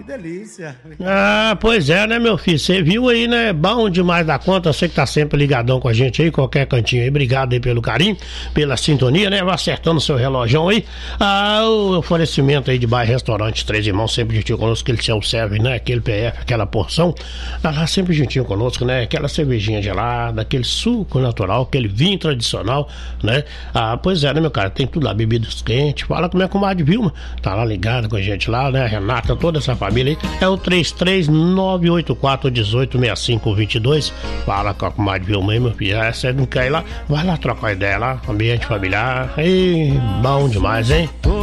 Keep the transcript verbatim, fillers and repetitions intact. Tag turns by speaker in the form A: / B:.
A: delícia.
B: Ah, pois é, né, meu filho? Você viu aí, né? Bom demais da conta. Você que tá sempre ligadão com a gente aí, qualquer cantinho aí. Obrigado aí pelo carinho, pela sintonia, né? Vai acertando o seu relógio aí. Ah, o oferecimento aí de bar restaurante Três Irmãos, sempre juntinho conosco, que ele self-serve, né? Aquele P F, aquela porção. Tá lá sempre juntinho conosco, né? Aquela cervejinha gelada, aquele suco natural, aquele vinho tradicional, né? Ah, pois é, né, meu cara? Tem tudo lá, bebidas quentes. Fala com minha comadre Vilma. Tá lá ligada com a gente lá, né? Renata, toda essa família aí. É o três três nove oito quatro um oito seis cinco dois dois. Fala com a comadre Vilma aí, meu filho. Ah, você não quer ir lá? Vai lá trocar ideia lá. Ambiente familiar. Ei, bom demais, hein?